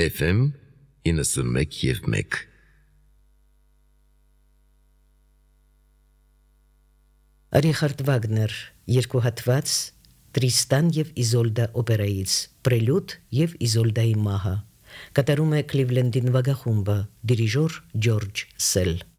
FM 91.1 Ռիխարդ Վագներ, երկուհատված Տրիստան և Իզոլդա օպերայից, Պրելյուդ և Իզոլդայի մահը, կատարում է Քլիվլենդի նվագախումբը, դիրիժոր Ջորջ Սել։